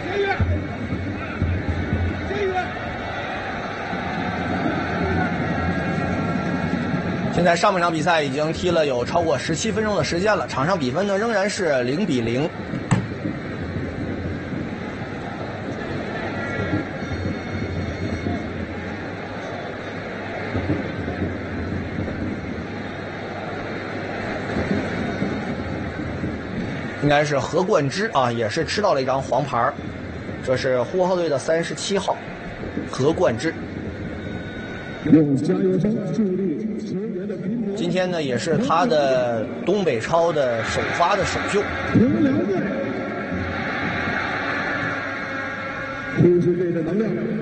现在上半场比赛已经踢了有超过17分钟的时间了，场上比分呢仍然是0-0。应该是何冠之啊，也是吃到了一张黄牌，这是呼和浩特队的37号何冠之。今天呢，也是他的东北超的首发的首秀。 呼市队的能量。